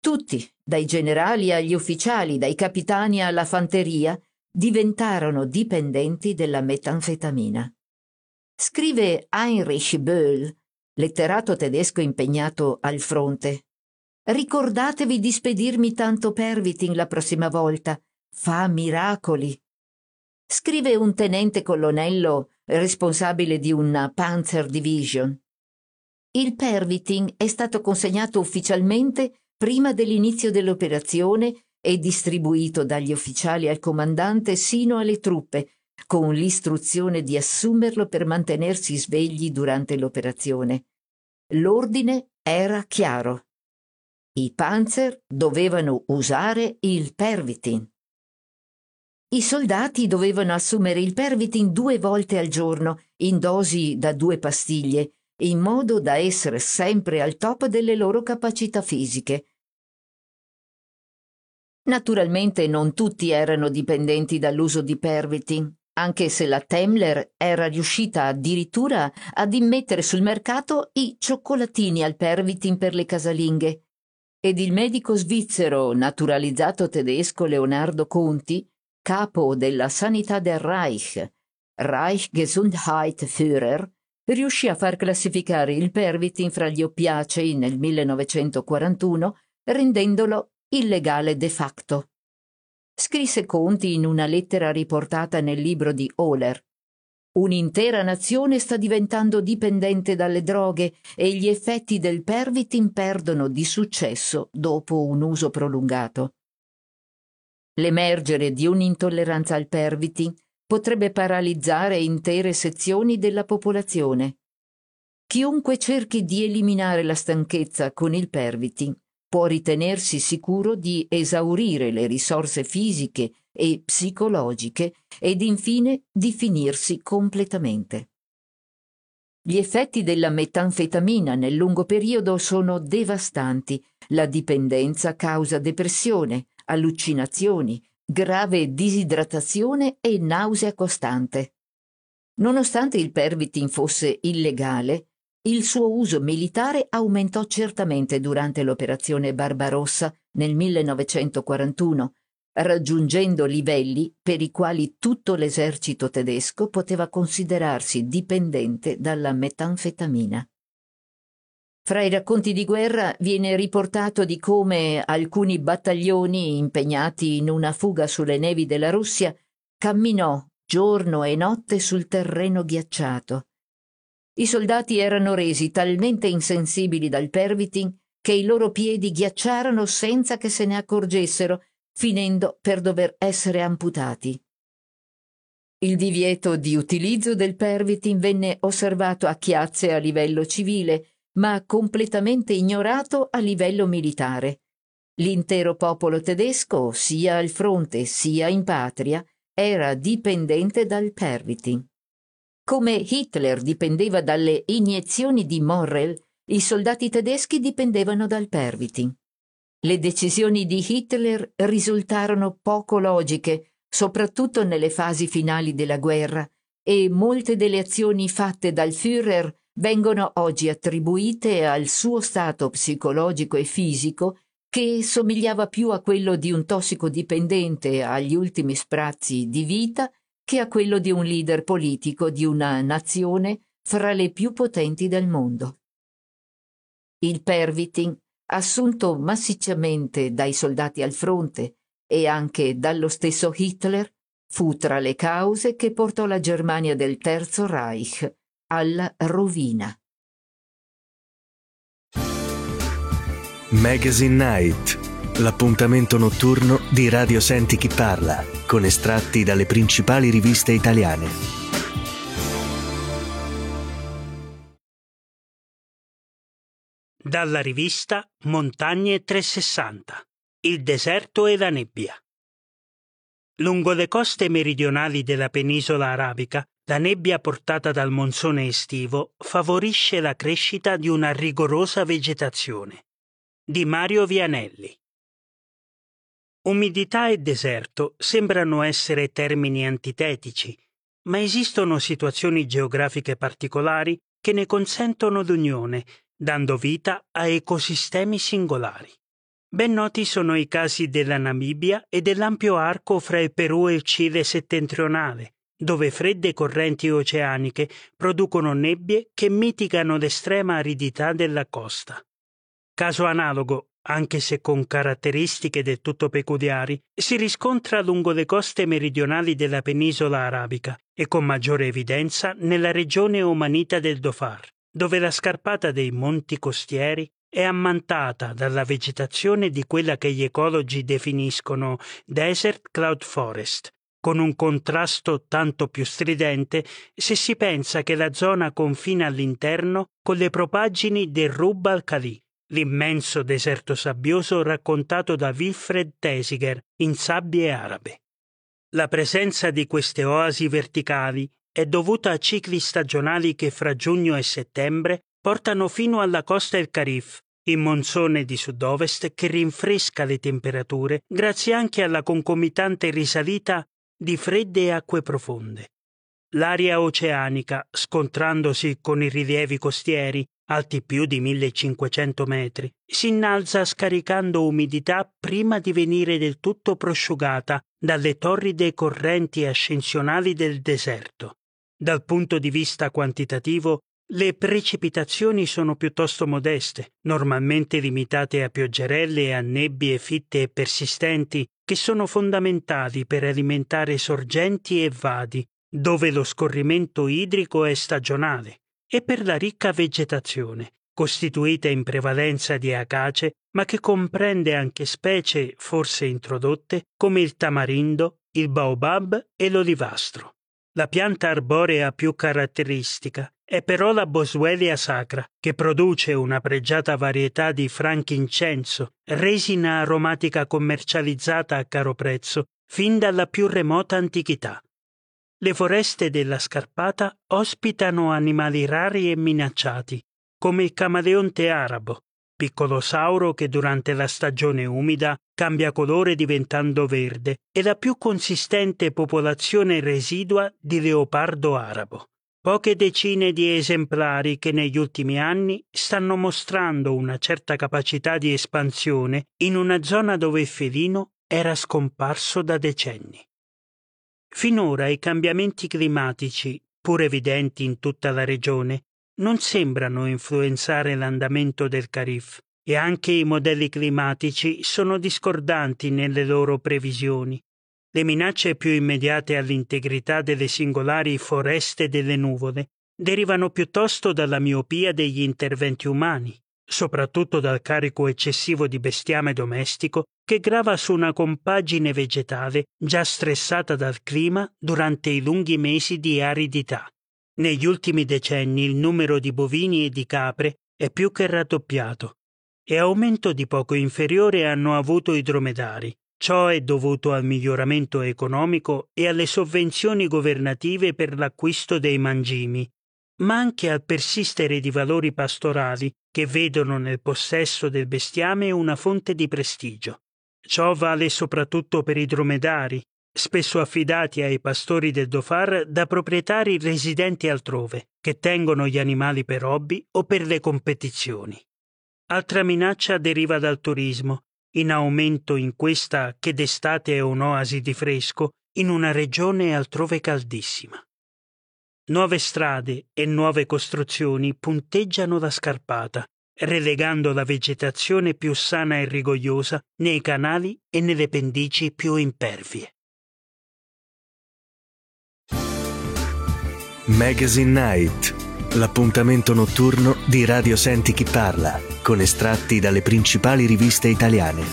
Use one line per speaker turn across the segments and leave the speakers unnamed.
Tutti, dai generali agli ufficiali, dai capitani alla fanteria, diventarono dipendenti della metanfetamina. Scrive Heinrich Böll, letterato tedesco impegnato al fronte: «Ricordatevi di spedirmi tanto Pervitin la prossima volta, fa miracoli». Scrive un tenente colonnello responsabile di una Panzer Division: «Il Pervitin è stato consegnato ufficialmente prima dell'inizio dell'operazione e distribuito dagli ufficiali al comandante sino alle truppe, con l'istruzione di assumerlo per mantenersi svegli durante l'operazione. L'ordine era chiaro. I Panzer dovevano usare il Pervitin. I soldati dovevano assumere il Pervitin 2 volte al giorno, in dosi da 2 pastiglie, in modo da essere sempre al top delle loro capacità fisiche». Naturalmente non tutti erano dipendenti dall'uso di Pervitin, anche se la Temmler era riuscita addirittura ad immettere sul mercato i cioccolatini al Pervitin per le casalinghe. Ed il medico svizzero naturalizzato tedesco Leonardo Conti, capo della Sanità del Reich, Reichsgesundheitsführer, riuscì a far classificare il Pervitin fra gli oppiacei nel 1941, rendendolo illegale de facto. Scrisse Conti in una lettera riportata nel libro di Ohler: «Un'intera nazione sta diventando dipendente dalle droghe e gli effetti del Pervitin perdono di successo dopo un uso prolungato». L'emergere di un'intolleranza al Pervitin potrebbe paralizzare intere sezioni della popolazione. Chiunque cerchi di eliminare la stanchezza con il Pervitin può ritenersi sicuro di esaurire le risorse fisiche e psicologiche ed infine di finirsi completamente. Gli effetti della metanfetamina nel lungo periodo sono devastanti. La dipendenza causa depressione, allucinazioni, grave disidratazione e nausea costante. Nonostante il Pervitin fosse illegale, il suo uso militare aumentò certamente durante l'operazione Barbarossa nel 1941, raggiungendo livelli per i quali tutto l'esercito tedesco poteva considerarsi dipendente dalla metanfetamina. Fra i racconti di guerra viene riportato di come alcuni battaglioni impegnati in una fuga sulle nevi della Russia camminò giorno e notte sul terreno ghiacciato. I soldati erano resi talmente insensibili dal Pervitin che i loro piedi ghiacciarono senza che se ne accorgessero, finendo per dover essere amputati. Il divieto di utilizzo del Pervitin venne osservato a chiazze a livello civile, ma completamente ignorato a livello militare. L'intero popolo tedesco, sia al fronte sia in patria, era dipendente dal Pervitin. Come Hitler dipendeva dalle iniezioni di Morrel, i soldati tedeschi dipendevano dal Pervitin. Le decisioni di Hitler risultarono poco logiche, soprattutto nelle fasi finali della guerra, e molte delle azioni fatte dal Führer vengono oggi attribuite al suo stato psicologico e fisico, che somigliava più a quello di un tossicodipendente agli ultimi sprazzi di vita che a quello di un leader politico di una nazione fra le più potenti del mondo. Il Pervitin, assunto massicciamente dai soldati al fronte e anche dallo stesso Hitler, fu tra le cause che portò la Germania del Terzo Reich alla rovina.
Magazine Night, l'appuntamento notturno di Radio Senti Chi Parla, con estratti dalle principali riviste italiane.
Dalla rivista Montagne 360, il deserto e la nebbia. Lungo le coste meridionali della penisola arabica, la nebbia portata dal monsone estivo favorisce la crescita di una rigorosa vegetazione. Di Mario Vianelli. Umidità e deserto sembrano essere termini antitetici, ma esistono situazioni geografiche particolari che ne consentono l'unione, dando vita a ecosistemi singolari. Ben noti sono i casi della Namibia e dell'ampio arco fra il Perù e il Cile settentrionale, dove fredde correnti oceaniche producono nebbie che mitigano l'estrema aridità della costa. Caso analogo, anche se con caratteristiche del tutto peculiari, si riscontra lungo le coste meridionali della penisola arabica e con maggiore evidenza nella regione omanita del Dhofar, dove la scarpata dei monti costieri è ammantata dalla vegetazione di quella che gli ecologi definiscono desert cloud forest, con un contrasto tanto più stridente se si pensa che la zona confina all'interno con le propaggini del Rub al-Khali, l'immenso deserto sabbioso raccontato da Wilfred Thesiger in Sabbie arabe. La presenza di queste oasi verticali è dovuta a cicli stagionali che fra giugno e settembre portano fino alla costa El Carif, in monsone di sud-ovest che rinfresca le temperature grazie anche alla concomitante risalita di fredde acque profonde. L'aria oceanica, scontrandosi con i rilievi costieri, alti più di 1500 metri, si innalza scaricando umidità prima di venire del tutto prosciugata dalle torride correnti ascensionali del deserto. Dal punto di vista quantitativo, le precipitazioni sono piuttosto modeste, normalmente limitate a pioggerelle e a nebbie fitte e persistenti che sono fondamentali per alimentare sorgenti e vadi, dove lo scorrimento idrico è stagionale, e per la ricca vegetazione, costituita in prevalenza di acace, ma che comprende anche specie forse introdotte come il tamarindo, il baobab e l'olivastro. La pianta arborea più caratteristica è però la Boswellia sacra, che produce una pregiata varietà di frankincenso, resina aromatica commercializzata a caro prezzo fin dalla più remota antichità. Le foreste della scarpata ospitano animali rari e minacciati, come il camaleonte arabo, piccolo sauro che durante la stagione umida cambia colore diventando verde, e la più consistente popolazione residua di leopardo arabo. Poche decine di esemplari che negli ultimi anni stanno mostrando una certa capacità di espansione in una zona dove il felino era scomparso da decenni. Finora i cambiamenti climatici, pur evidenti in tutta la regione, non sembrano influenzare l'andamento del Carif, e anche i modelli climatici sono discordanti nelle loro previsioni. Le minacce più immediate all'integrità delle singolari foreste delle nuvole derivano piuttosto dalla miopia degli interventi umani, soprattutto dal carico eccessivo di bestiame domestico che grava su una compagine vegetale già stressata dal clima durante i lunghi mesi di aridità. Negli ultimi decenni il numero di bovini e di capre è più che raddoppiato, e aumento di poco inferiore hanno avuto i dromedari. Ciò è dovuto al miglioramento economico e alle sovvenzioni governative per l'acquisto dei mangimi, ma anche al persistere di valori pastorali che vedono nel possesso del bestiame una fonte di prestigio. Ciò vale soprattutto per i dromedari, spesso affidati ai pastori del Dhofar da proprietari residenti altrove, che tengono gli animali per hobby o per le competizioni. Altra minaccia deriva dal turismo, in aumento in questa che d'estate è un'oasi di fresco in una regione altrove caldissima. Nuove strade e nuove costruzioni punteggiano la scarpata, relegando la vegetazione più sana e rigogliosa nei canali e nelle pendici più impervie.
Magazine Night, l'appuntamento notturno di Radio Senti Chi Parla, con estratti dalle principali riviste italiane.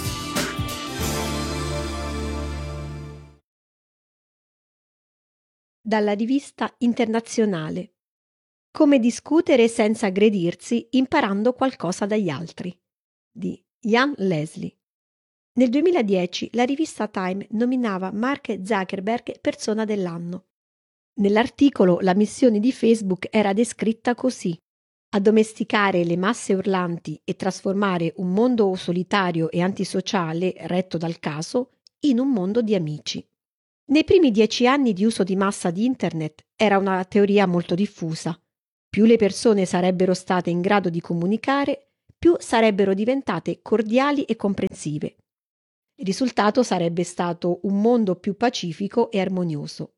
Dalla rivista Internazionale. Come discutere senza aggredirsi imparando qualcosa dagli altri, di Ian Leslie. Nel 2010 la rivista Time nominava Mark Zuckerberg persona dell'anno. Nell'articolo la missione di Facebook era descritta così: addomesticare le masse urlanti e trasformare un mondo solitario e antisociale retto dal caso in un mondo di amici. Nei primi 10 anni di uso di massa di Internet era una teoria molto diffusa. Più le persone sarebbero state in grado di comunicare, più sarebbero diventate cordiali e comprensive. Il risultato sarebbe stato un mondo più pacifico e armonioso.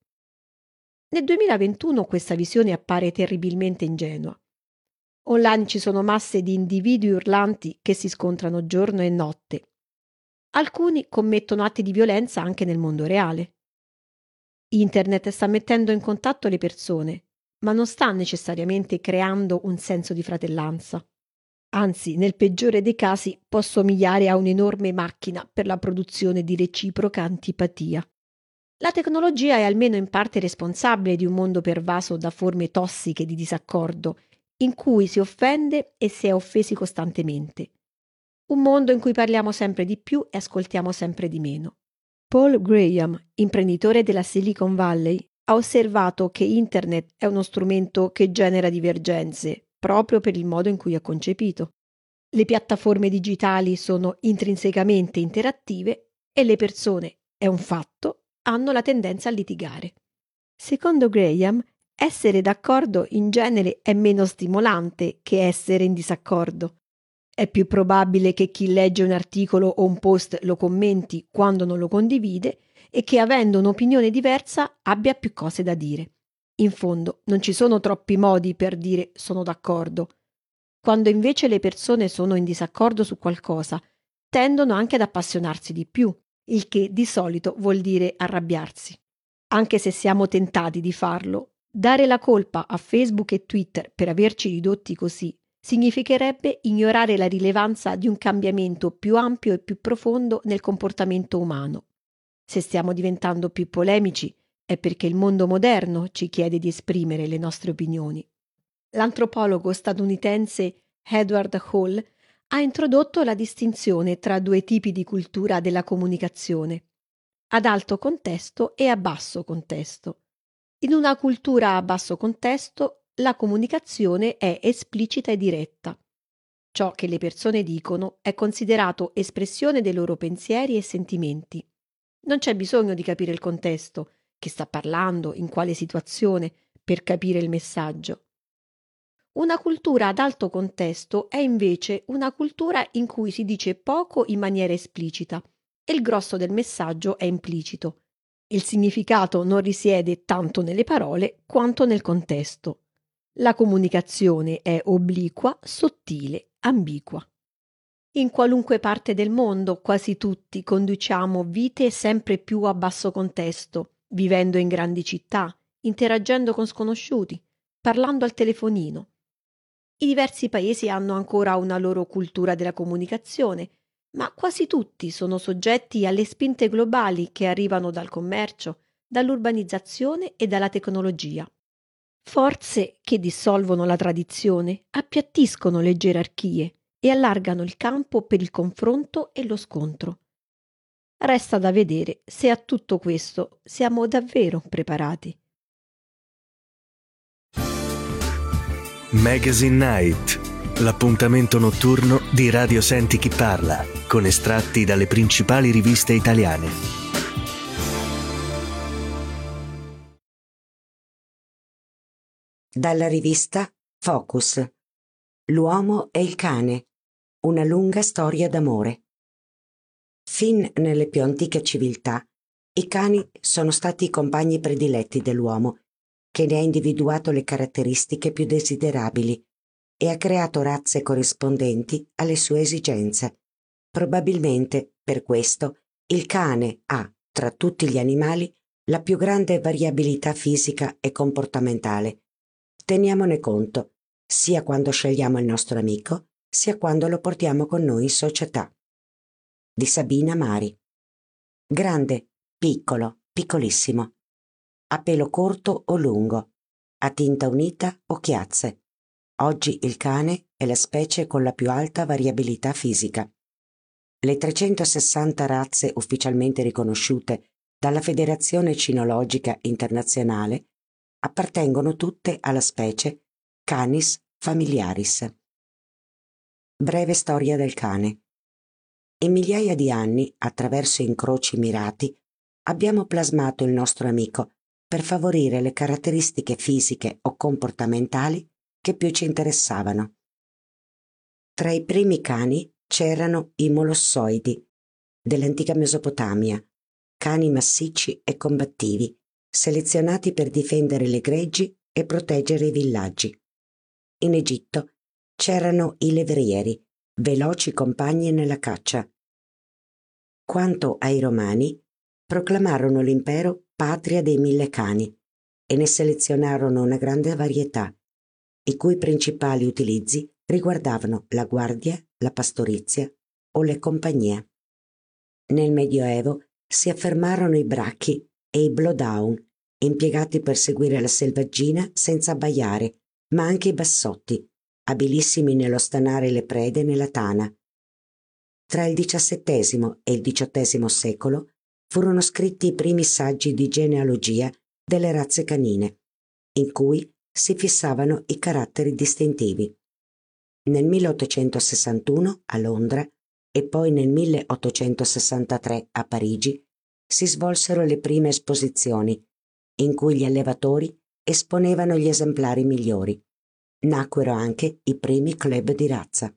Nel 2021 questa visione appare terribilmente ingenua. Online ci sono masse di individui urlanti che si scontrano giorno e notte. Alcuni commettono atti di violenza anche nel mondo reale. Internet sta mettendo in contatto le persone, ma non sta necessariamente creando un senso di fratellanza. Anzi, nel peggiore dei casi può somigliare a un'enorme macchina per la produzione di reciproca antipatia. La tecnologia è almeno in parte responsabile di un mondo pervaso da forme tossiche di disaccordo, in cui si offende e si è offesi costantemente. Un mondo in cui parliamo sempre di più e ascoltiamo sempre di meno. Paul Graham, imprenditore della Silicon Valley, ha osservato che Internet è uno strumento che genera divergenze, proprio per il modo in cui è concepito. Le piattaforme digitali sono intrinsecamente interattive e le persone, è un fatto, hanno la tendenza a litigare. Secondo Graham, essere d'accordo in genere è meno stimolante che essere in disaccordo. È più probabile che chi legge un articolo o un post lo commenti quando non lo condivide e che avendo un'opinione diversa abbia più cose da dire. In fondo, non ci sono troppi modi per dire sono d'accordo. Quando invece le persone sono in disaccordo su qualcosa, tendono anche ad appassionarsi di più, il che di solito vuol dire arrabbiarsi. Anche se siamo tentati di farlo, dare la colpa a Facebook e Twitter per averci ridotti così significherebbe ignorare la rilevanza di un cambiamento più ampio e più profondo nel comportamento umano. Se stiamo diventando più polemici è perché il mondo moderno ci chiede di esprimere le nostre opinioni. L'antropologo statunitense Edward Hall ha introdotto la distinzione tra due tipi di cultura della comunicazione, ad alto contesto e a basso contesto. In una cultura a basso contesto la comunicazione è esplicita e diretta. Ciò che le persone dicono è considerato espressione dei loro pensieri e sentimenti. Non c'è bisogno di capire il contesto, chi sta parlando, in quale situazione, per capire il messaggio. Una cultura ad alto contesto è invece una cultura in cui si dice poco in maniera esplicita e il grosso del messaggio è implicito. Il significato non risiede tanto nelle parole quanto nel contesto. La comunicazione è obliqua, sottile, ambigua. In qualunque parte del mondo, quasi tutti conduciamo vite sempre più a basso contesto, vivendo in grandi città, interagendo con sconosciuti, parlando al telefonino. I diversi paesi hanno ancora una loro cultura della comunicazione, ma quasi tutti sono soggetti alle spinte globali che arrivano dal commercio, dall'urbanizzazione e dalla tecnologia. Forze che dissolvono la tradizione, appiattiscono le gerarchie e allargano il campo per il confronto e lo scontro. Resta da vedere se a tutto questo siamo davvero preparati.
Magazine Night, l'appuntamento notturno di Radio Senti Chi Parla, con estratti dalle principali riviste italiane.
Dalla rivista Focus. L'uomo e il cane. Una lunga storia d'amore. Fin nelle più antiche civiltà, i cani sono stati i compagni prediletti dell'uomo, che ne ha individuato le caratteristiche più desiderabili e ha creato razze corrispondenti alle sue esigenze. Probabilmente, per questo, il cane ha, tra tutti gli animali, la più grande variabilità fisica e comportamentale. Teniamone conto, sia quando scegliamo il nostro amico, sia quando lo portiamo con noi in società. Di Sabina Mari. Grande, piccolo, piccolissimo. A pelo corto o lungo, a tinta unita o chiazze. Oggi il cane è la specie con la più alta variabilità fisica. Le 360 razze ufficialmente riconosciute dalla Federazione Cinologica Internazionale appartengono tutte alla specie Canis familiaris. Breve storia del cane. In migliaia di anni, attraverso incroci mirati, abbiamo plasmato il nostro amico per favorire le caratteristiche fisiche o comportamentali che più ci interessavano. Tra i primi cani c'erano i molossoidi dell'antica Mesopotamia, cani massicci e combattivi, selezionati per difendere le greggi e proteggere i villaggi. In Egitto c'erano i levrieri, veloci compagni nella caccia. Quanto ai Romani, proclamarono l'impero patria dei 1000 cani e ne selezionarono una grande varietà, i cui principali utilizzi riguardavano la guardia, la pastorizia o le compagnie. Nel Medioevo si affermarono i bracchi e i blowdown, impiegati per seguire la selvaggina senza abbaiare, ma anche i bassotti, abilissimi nello stanare le prede nella tana. Tra il XVII e il XVIII secolo furono scritti i primi saggi di genealogia delle razze canine, in cui si fissavano i caratteri distintivi. Nel 1861 a Londra e poi nel 1863 a Parigi si svolsero le prime esposizioni, in cui gli allevatori esponevano gli esemplari migliori. Nacquero anche i primi club di razza.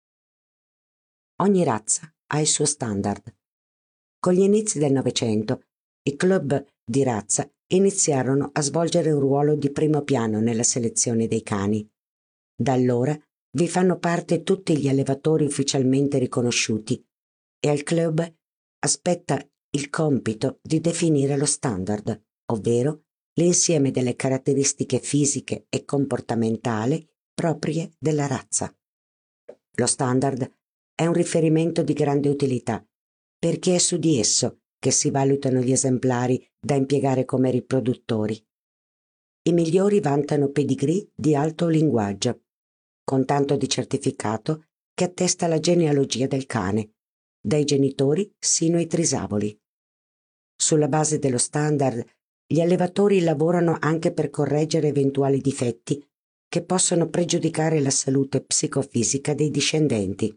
Ogni razza ha il suo standard. Con gli inizi del Novecento, i club di razza iniziarono a svolgere un ruolo di primo piano nella selezione dei cani. Da allora vi fanno parte tutti gli allevatori ufficialmente riconosciuti e al club aspetta il compito di definire lo standard, ovvero l'insieme delle caratteristiche fisiche e comportamentali proprie della razza. Lo standard è un riferimento di grande utilità perché è su di esso che si valutano gli esemplari da impiegare come riproduttori. I migliori vantano pedigree di alto linguaggio, con tanto di certificato che attesta la genealogia del cane, dai genitori sino ai trisavoli. Sulla base dello standard, gli allevatori lavorano anche per correggere eventuali difetti che possono pregiudicare la salute psicofisica dei discendenti.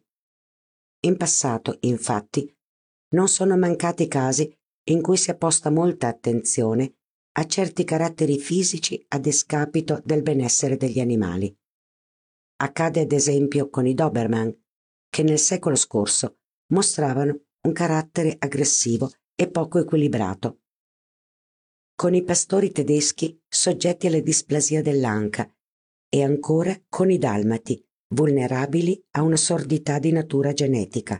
In passato, infatti, non sono mancati casi in cui si è posta molta attenzione a certi caratteri fisici a discapito del benessere degli animali. Accade ad esempio con i Doberman, che nel secolo scorso mostravano un carattere aggressivo e poco equilibrato. Con i pastori tedeschi soggetti alla displasia dell'anca e ancora con i dalmati, vulnerabili a una sordità di natura genetica.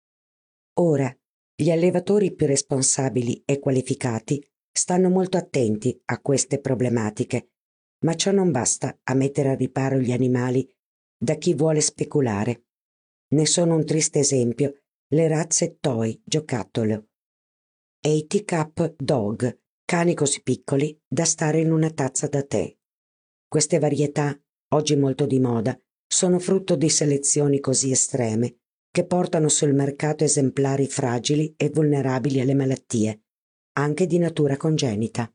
Ora, gli allevatori più responsabili e qualificati stanno molto attenti a queste problematiche, ma ciò non basta a mettere a riparo gli animali da chi vuole speculare. Ne sono un triste esempio le razze toy giocattolo e i teacup dog, cani così piccoli da stare in una tazza da tè. Queste varietà, oggi molto di moda, sono frutto di selezioni così estreme che portano sul mercato esemplari fragili e vulnerabili alle malattie, anche di natura congenita.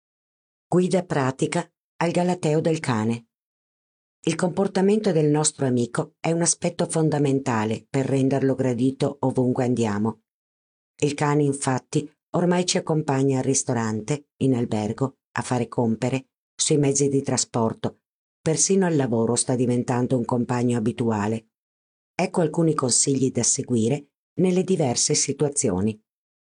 Guida pratica al galateo del cane. Il comportamento del nostro amico è un aspetto fondamentale per renderlo gradito ovunque andiamo. Il cane, infatti, ormai ci accompagna al ristorante, in albergo, a fare compere, sui mezzi di trasporto, persino al lavoro sta diventando un compagno abituale. Ecco alcuni consigli da seguire nelle diverse situazioni.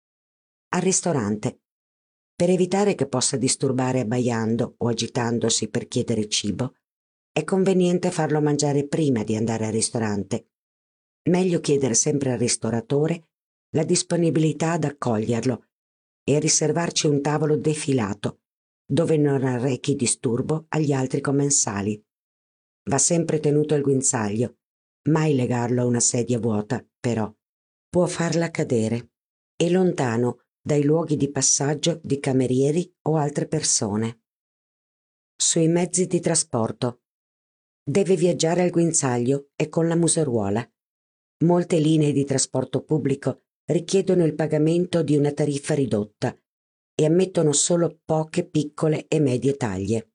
Al ristorante. Per evitare che possa disturbare abbaiando o agitandosi per chiedere cibo, è conveniente farlo mangiare prima di andare al ristorante. Meglio chiedere sempre al ristoratore la disponibilità ad accoglierlo e a riservarci un tavolo defilato, dove non arrechi disturbo agli altri commensali. Va sempre tenuto il guinzaglio, mai legarlo a una sedia vuota, però. Può farla cadere. E lontano dai luoghi di passaggio di camerieri o altre persone. Sui mezzi di trasporto. Deve viaggiare al guinzaglio e con la museruola. Molte linee di trasporto pubblico richiedono il pagamento di una tariffa ridotta e ammettono solo poche piccole e medie taglie.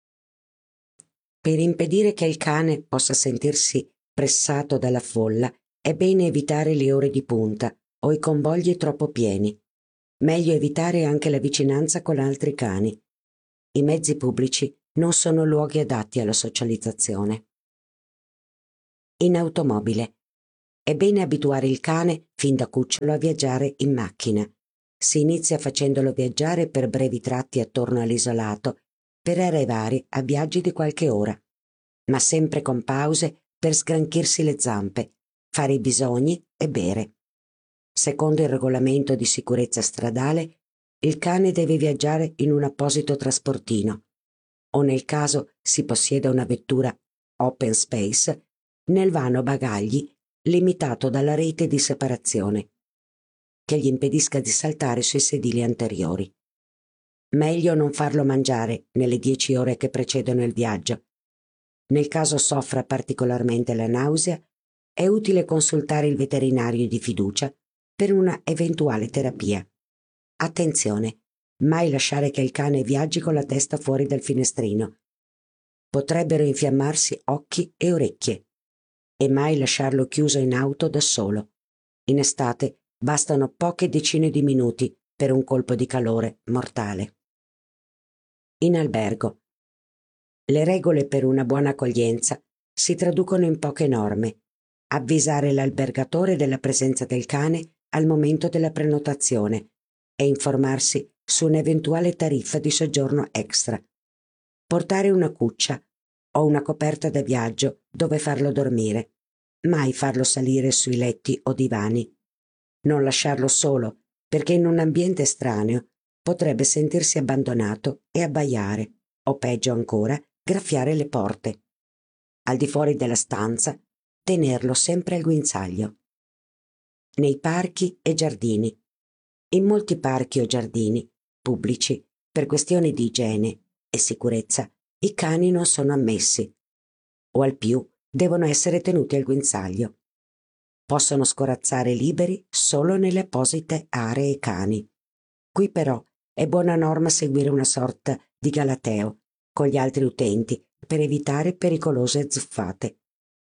Per impedire che il cane possa sentirsi pressato dalla folla, è bene evitare le ore di punta o i convogli troppo pieni. Meglio evitare anche la vicinanza con altri cani. I mezzi pubblici non sono luoghi adatti alla socializzazione. in automobile. È bene abituare il cane fin da cucciolo a viaggiare in macchina. Si inizia facendolo viaggiare per brevi tratti attorno all'isolato, per arrivare a viaggi di qualche ora, ma sempre con pause per sgranchirsi le zampe, fare i bisogni e bere. Secondo il regolamento di sicurezza stradale, il cane deve viaggiare in un apposito trasportino, o nel caso si possieda una vettura open space, nel vano bagagli limitato dalla rete di separazione, che gli impedisca di saltare sui sedili anteriori. Meglio non farlo mangiare nelle 10 ore che precedono il viaggio. Nel caso soffra particolarmente la nausea, è utile consultare il veterinario di fiducia per una eventuale terapia. Attenzione, mai lasciare che il cane viaggi con la testa fuori dal finestrino. Potrebbero infiammarsi occhi e orecchie. E mai lasciarlo chiuso in auto da solo. In estate bastano poche decine di minuti per un colpo di calore mortale. In albergo. Le regole per una buona accoglienza si traducono in poche norme. Avvisare l'albergatore della presenza del cane al momento della prenotazione e informarsi su un'eventuale tariffa di soggiorno extra. Portare una cuccia o una coperta da viaggio dove farlo dormire. Mai farlo salire sui letti o divani. Non lasciarlo solo, perché in un ambiente estraneo potrebbe sentirsi abbandonato e abbaiare, o peggio ancora, graffiare le porte. Al di fuori della stanza, tenerlo sempre al guinzaglio. Nei parchi e giardini. In molti parchi o giardini pubblici, per questioni di igiene e sicurezza, i cani non sono ammessi, o al più devono essere tenuti al guinzaglio. Possono scorazzare liberi solo nelle apposite aree cani. Qui però è buona norma seguire una sorta di galateo con gli altri utenti per evitare pericolose zuffate.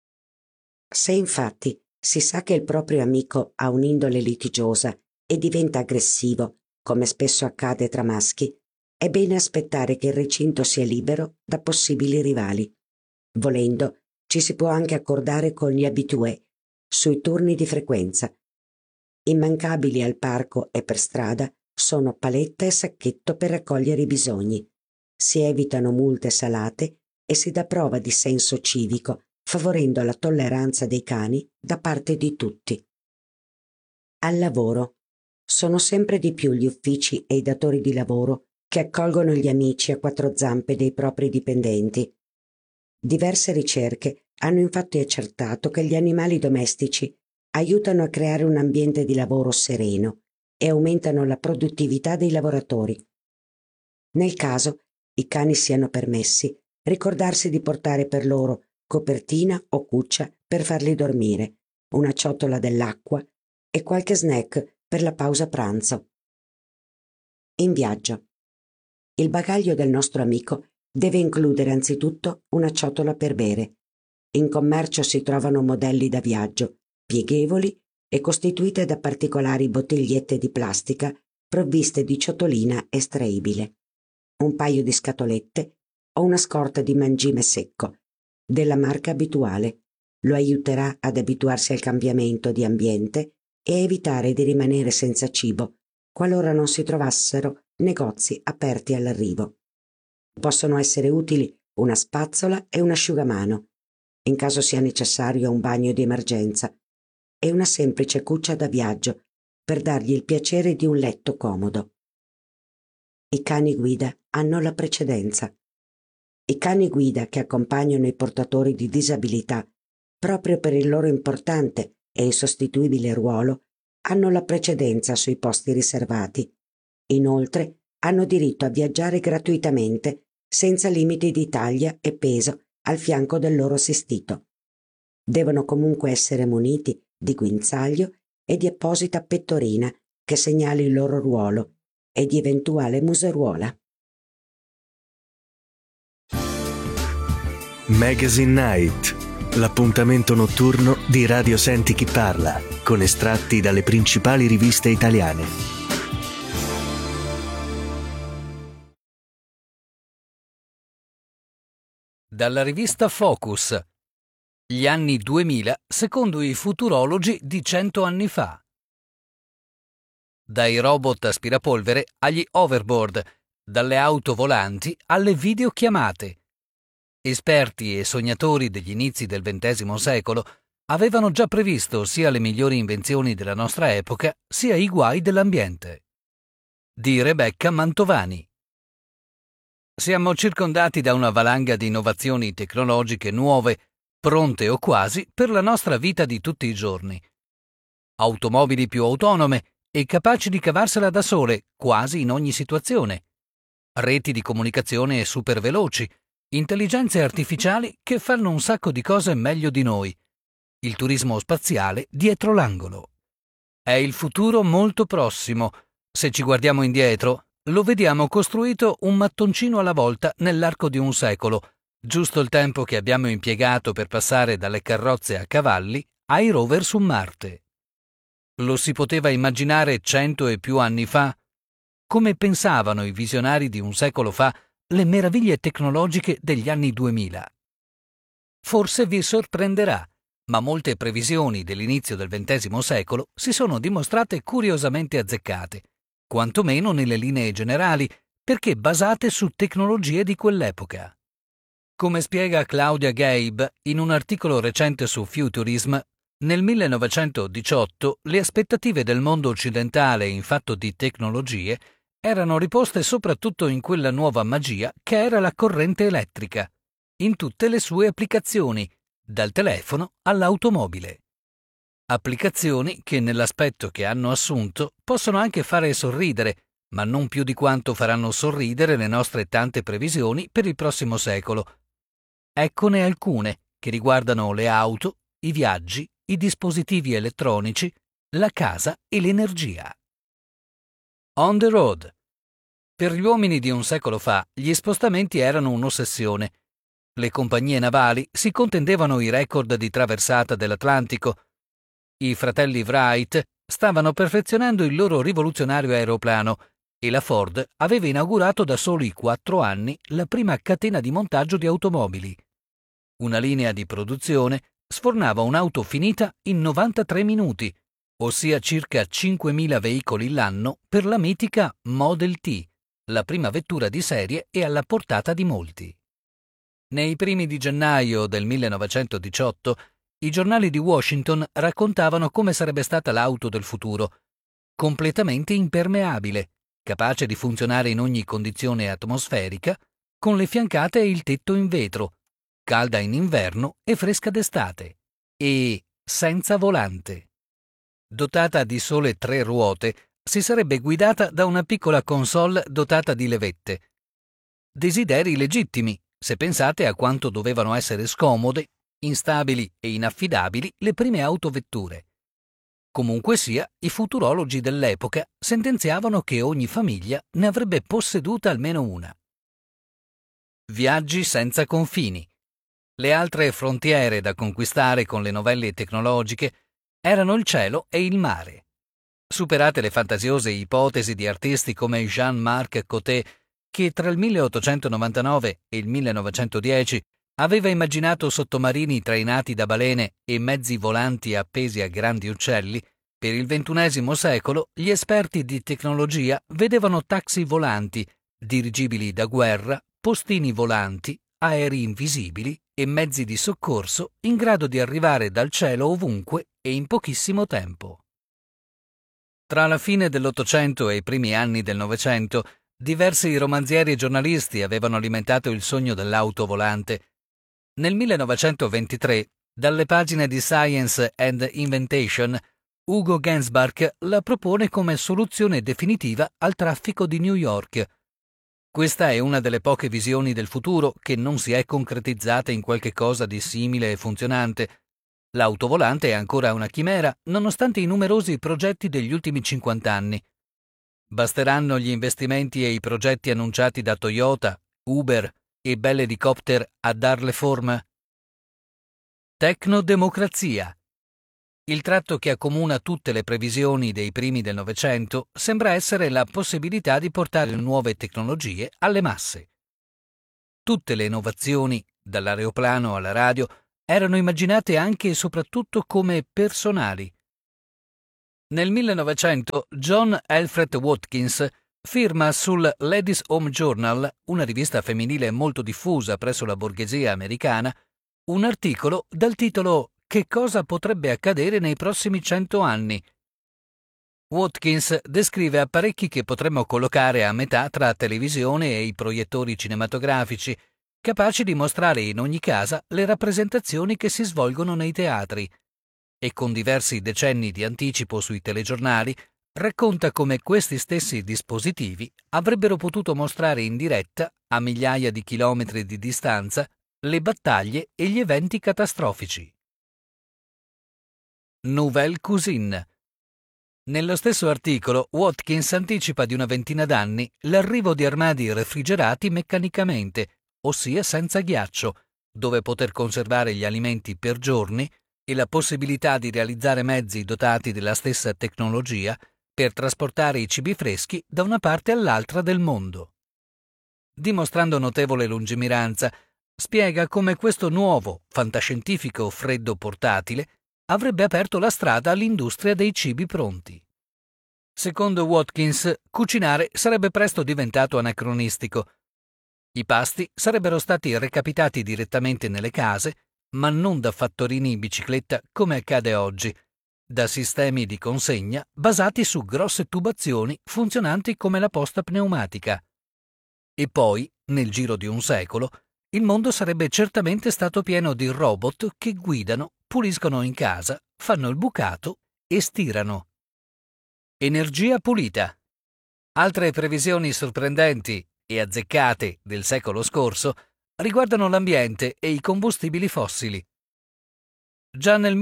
Se infatti si sa che il proprio amico ha un'indole litigiosa e diventa aggressivo, come spesso accade tra maschi, è bene aspettare che il recinto sia libero da possibili rivali. Volendo, ci si può anche accordare con gli habitué sui turni di frequenza. Immancabili al parco e per strada sono paletta e sacchetto per raccogliere i bisogni. Si evitano multe salate e si dà prova di senso civico, favorendo la tolleranza dei cani da parte di tutti. Al lavoro. Sono sempre di più gli uffici e i datori di lavoro che accolgono gli amici a quattro zampe dei propri dipendenti. Diverse ricerche hanno infatti accertato che gli animali domestici aiutano a creare un ambiente di lavoro sereno e aumentano la produttività dei lavoratori. Nel caso i cani siano permessi, ricordarsi di portare per loro copertina o cuccia per farli dormire, una ciotola dell'acqua e qualche snack per la pausa pranzo. In viaggio. Il bagaglio del nostro amico deve includere anzitutto una ciotola per bere. In commercio si trovano modelli da viaggio, pieghevoli e costituite da particolari bottigliette di plastica provviste di ciotolina estraibile, un paio di scatolette o una scorta di mangime secco, della marca abituale. Lo aiuterà ad abituarsi al cambiamento di ambiente e a evitare di rimanere senza cibo qualora non si trovassero negozi aperti all'arrivo. Possono essere utili una spazzola e un asciugamano, in caso sia necessario un bagno di emergenza, e una semplice cuccia da viaggio per dargli il piacere di un letto comodo. I cani guida hanno la precedenza. I cani guida che accompagnano i portatori di disabilità, proprio per il loro importante e insostituibile ruolo, hanno la precedenza sui posti riservati. Inoltre, hanno diritto a viaggiare gratuitamente, senza limiti di taglia e peso, al fianco del loro assistito. Devono comunque essere muniti di guinzaglio e di apposita pettorina che segnali il loro ruolo e di eventuale museruola.
Magazine Night, l'appuntamento notturno di Radio Senti Chi Parla, con estratti dalle principali riviste italiane.
Dalla rivista Focus. Gli anni 2000 secondo i futurologi di 100 anni fa. Dai robot aspirapolvere agli hoverboard, dalle auto volanti alle videochiamate. Esperti e sognatori degli inizi del XX secolo avevano già previsto sia le migliori invenzioni della nostra epoca, sia i guai dell'ambiente. Di Rebecca Mantovani. Siamo circondati da una valanga di innovazioni tecnologiche nuove, pronte o quasi per la nostra vita di tutti i giorni. Automobili più autonome e capaci di cavarsela da sole quasi in ogni situazione. Reti di comunicazione super veloci, intelligenze artificiali che fanno un sacco di cose meglio di noi. Il turismo spaziale dietro l'angolo. È il futuro molto prossimo. Se ci guardiamo indietro, lo vediamo costruito un mattoncino alla volta nell'arco di un secolo, giusto il tempo che abbiamo impiegato per passare dalle carrozze a cavalli ai rover su Marte. Lo si poteva immaginare 100 e più anni fa? Come pensavano i visionari di un secolo fa le meraviglie tecnologiche degli anni 2000? Forse vi sorprenderà, ma molte previsioni dell'inizio del XX secolo si sono dimostrate curiosamente azzeccate, quantomeno nelle linee generali, perché basate su tecnologie di quell'epoca. Come spiega Claudia Gabe in un articolo recente su Futurism, nel 1918 le aspettative del mondo occidentale in fatto di tecnologie erano riposte soprattutto in quella nuova magia che era la corrente elettrica, in tutte le sue applicazioni, dal telefono all'automobile. Applicazioni che nell'aspetto che hanno assunto possono anche fare sorridere, ma non più di quanto faranno sorridere le nostre tante previsioni per il prossimo secolo. Eccone alcune che riguardano le auto, i viaggi, i dispositivi elettronici, la casa e l'energia. On the road. Per gli uomini di un secolo fa, gli spostamenti erano un'ossessione. Le compagnie navali si contendevano i record di traversata dell'Atlantico. I fratelli Wright stavano perfezionando il loro rivoluzionario aeroplano e la Ford aveva inaugurato da soli 4 anni la prima catena di montaggio di automobili. Una linea di produzione sfornava un'auto finita in 93 minuti, ossia circa 5.000 veicoli l'anno per la mitica Model T, la prima vettura di serie e alla portata di molti. Nei primi di gennaio del 1918, i giornali di Washington raccontavano come sarebbe stata l'auto del futuro, completamente impermeabile, capace di funzionare in ogni condizione atmosferica, con le fiancate e il tetto in vetro, calda in inverno e fresca d'estate, e senza volante. Dotata di sole 3 ruote, si sarebbe guidata da una piccola console dotata di levette. Desideri legittimi, se pensate a quanto dovevano essere scomode, instabili e inaffidabili le prime autovetture. Comunque sia, i futurologi dell'epoca sentenziavano che ogni famiglia ne avrebbe posseduta almeno una. Viaggi senza confini. Le altre frontiere da conquistare con le novelle tecnologiche erano il cielo e il mare. Superate le fantasiose ipotesi di artisti come Jean-Marc Coté, che tra il 1899 e il 1910 aveva immaginato sottomarini trainati da balene e mezzi volanti appesi a grandi uccelli, per il XXI secolo gli esperti di tecnologia vedevano taxi volanti, dirigibili da guerra, postini volanti, aerei invisibili e mezzi di soccorso in grado di arrivare dal cielo ovunque e in pochissimo tempo. Tra la fine dell'Ottocento e i primi anni del Novecento, diversi romanzieri e giornalisti avevano alimentato il sogno dell'auto volante. Nel 1923, dalle pagine di Science and Inventation, Hugo Gernsback la propone come soluzione definitiva al traffico di New York. Questa è una delle poche visioni del futuro che non si è concretizzata in qualche cosa di simile e funzionante. L'auto volante è ancora una chimera, nonostante i numerosi progetti degli ultimi 50 anni. Basteranno gli investimenti e i progetti annunciati da Toyota, Uber e Bell Helicopter a darle forma? Tecnodemocrazia. Il tratto che accomuna tutte le previsioni dei primi del Novecento sembra essere la possibilità di portare nuove tecnologie alle masse. Tutte le innovazioni, dall'aeroplano alla radio, erano immaginate anche e soprattutto come personali. Nel 1900 John Alfred Watkins firma sul Ladies' Home Journal, una rivista femminile molto diffusa presso la borghesia americana, un articolo dal titolo «Che cosa potrebbe accadere nei prossimi 100 anni?». Watkins descrive apparecchi che potremmo collocare a metà tra televisione e i proiettori cinematografici, capaci di mostrare in ogni casa le rappresentazioni che si svolgono nei teatri, e con diversi decenni di anticipo sui telegiornali racconta come questi stessi dispositivi avrebbero potuto mostrare in diretta, a migliaia di chilometri di distanza, le battaglie e gli eventi catastrofici. Nouvelle Cuisine. Nello stesso articolo, Watkins anticipa di una ventina d'anni l'arrivo di armadi refrigerati meccanicamente, ossia senza ghiaccio, dove poter conservare gli alimenti per giorni, e la possibilità di realizzare mezzi dotati della stessa tecnologia per trasportare i cibi freschi da una parte all'altra del mondo. Dimostrando notevole lungimiranza, spiega come questo nuovo, fantascientifico freddo portatile avrebbe aperto la strada all'industria dei cibi pronti. Secondo Watkins, cucinare sarebbe presto diventato anacronistico. I pasti sarebbero stati recapitati direttamente nelle case, ma non da fattorini in bicicletta come accade oggi, da sistemi di consegna basati su grosse tubazioni funzionanti come la posta pneumatica. E poi, nel giro di un secolo, il mondo sarebbe certamente stato pieno di robot che guidano, puliscono in casa, fanno il bucato e stirano. Energia pulita. Altre previsioni sorprendenti e azzeccate del secolo scorso riguardano l'ambiente e i combustibili fossili. Già nel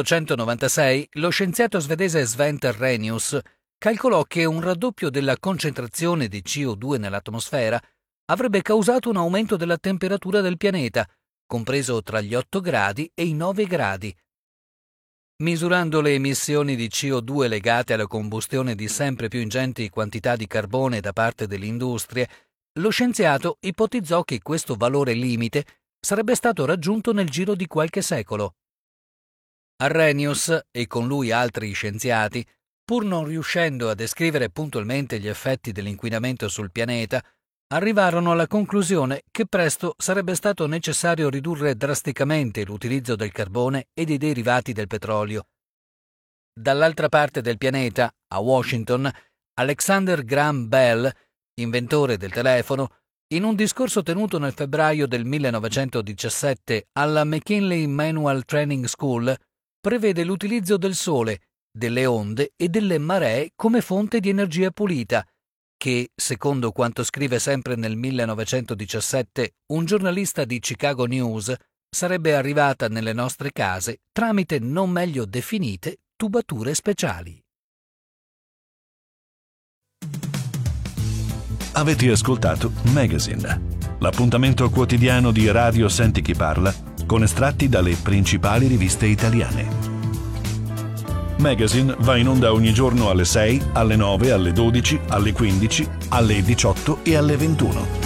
1896 lo scienziato svedese Sven Terrenius calcolò che un raddoppio della concentrazione di CO2 nell'atmosfera avrebbe causato un aumento della temperatura del pianeta, compreso tra gli 8 gradi e i 9 gradi. Misurando le emissioni di CO2 legate alla combustione di sempre più ingenti quantità di carbone da parte delle industrie, lo scienziato ipotizzò che questo valore limite sarebbe stato raggiunto nel giro di qualche secolo. Arrhenius, e con lui altri scienziati, pur non riuscendo a descrivere puntualmente gli effetti dell'inquinamento sul pianeta, arrivarono alla conclusione che presto sarebbe stato necessario ridurre drasticamente l'utilizzo del carbone e dei derivati del petrolio. Dall'altra parte del pianeta, a Washington, Alexander Graham Bell, inventore del telefono, in un discorso tenuto nel febbraio del 1917 alla McKinley Manual Training School, prevede l'utilizzo del sole, delle onde e delle maree come fonte di energia pulita, che, secondo quanto scrive sempre nel 1917 un giornalista di Chicago News, sarebbe arrivata nelle nostre case tramite non meglio definite tubature speciali.
Avete ascoltato Magazine, l'appuntamento quotidiano di Radio Senti Chi Parla con estratti dalle principali riviste italiane. Magazine va in onda ogni giorno alle 6, alle 9, alle 12, alle 15, alle 18 e alle 21.